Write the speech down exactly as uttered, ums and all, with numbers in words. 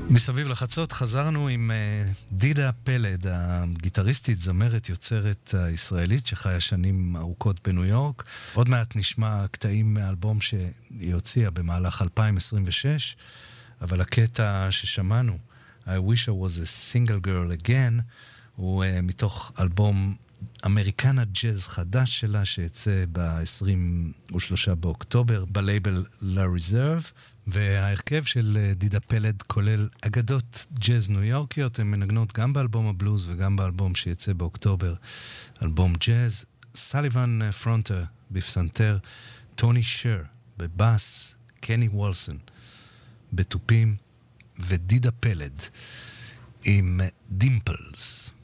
מסביב לחצות חזרנו עם uh, דידה פלד, הגיטריסטית, זמרת, יוצרת הישראלית שחיה שנים ארוכות בניו יורק. עוד מעט נשמע קטעים מאלבום שהיא הוציאה במהלך אלפיים עשרים ושש, אבל הקטע ששמענו, I wish I was a single girl again, הוא uh, מתוך אלבום אמריקנה ג'אז חדש שלה שיצא ב-עשרים ושלושה באוקטובר בלייבל La Reserve, וההרכב של דידה פלד כולל אגדות ג'אז ניו יורקיות, הן מנגנות גם באלבום הבלוז וגם באלבום שיצא באוקטובר, אלבום ג'אז. סליבן פרונטר בפסנתר, טוני שר בבאס, קני וולסון בטופים, ודידה פלד עם דימפלס.